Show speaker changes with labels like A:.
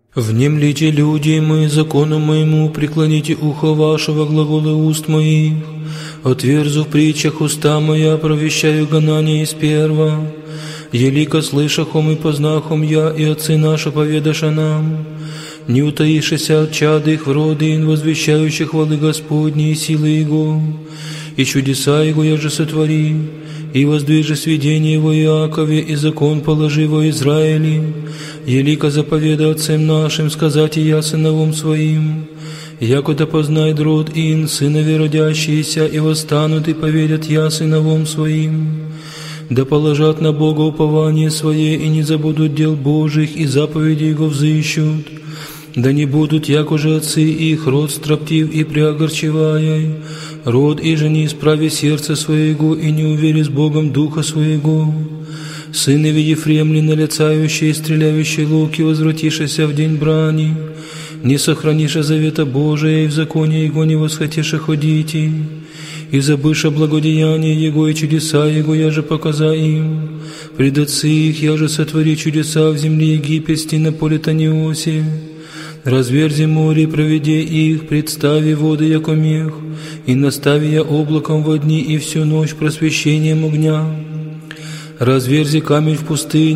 A: Внемлите, люди мои, закону моему, преклоните ухо вашего, глаголы уст моих. Отверзу в притчах уста моя, провещаю гонание из перва. Елико слышахом и познахом я, и отцы наши поведаша нам. Не утаишься от чад их в роды, возвещающих хвалы Господни и силы Его. И чудеса Его я же сотвори, и воздвижи сведение Его Иакове, и закон положи во Израиле. Елико заповеда отцам нашим, сказать и я сыновом своим. Якуда познает род ин, сынови родящиеся, и восстанут, и поведят я сыновом своим. Да положат на Бога упование свое, и не забудут дел Божьих, и заповеди Его взыщут. Да не будут, як уже отцы их, род строптив и преогорчевая, род и же не исправи сердце своего, и не увери с Богом духа своего. Сыны Ефремли, налицающие и стреляющие луки, возвратишься в день брани, не сохраниша завета Божия, и в законе Его не восхотиша ходите, и забыша благодеяние Его и чудеса Его, я же показа им. Пред отцы их я же сотвори чудеса в земле египетской на поле Таниосе. Разверзи море, проведи их, представи воды, яко мех, и настави я облаком во дни и всю ночь просвещением огня. Разверзи камень в пустыне,